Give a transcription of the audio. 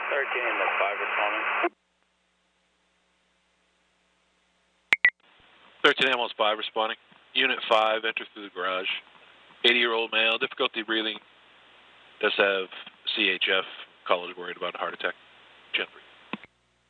5 responding. 13 Ambulance 5 responding. Unit 5, enter through the garage. 80-year-old male, difficulty breathing. Does have CHF. Caller is worried about a heart attack. 10-3.